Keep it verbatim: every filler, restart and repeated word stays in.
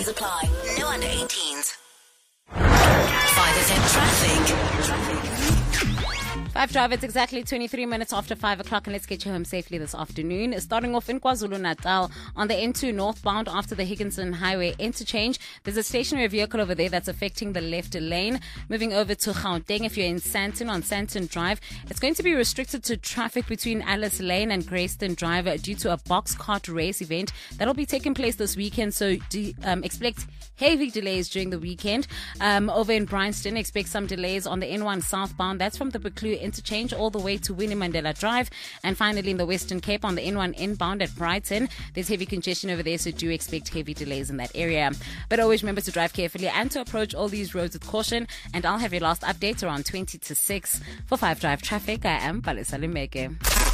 Apply. No under eighteens. five F M traffic. Traffic. Five Drive, it's exactly twenty-three minutes after five o'clock, and let's get you home safely this afternoon. Starting off in KwaZulu-Natal on the N two northbound after the Higginson Highway interchange. There's a stationary vehicle over there that's affecting the left lane. Moving over to Gauteng, if you're in Sandton on Sandton Drive, it's going to be restricted to traffic between Alice Lane and Grayston Drive due to a box cart race event that'll be taking place this weekend. So do, um, expect heavy delays during the weekend. Um, over in Bryanston, expect some delays on the N one southbound. That's from the Buccleuch interchange all the way to Winnie Mandela Drive. And finally in the Western Cape on the N one inbound at Brighton, there's heavy congestion over there, so do expect heavy delays in that area. But always remember to drive carefully and to approach all these roads with caution. And I'll have your last update around twenty to six. For five Drive Traffic, I am Palesa Limeke.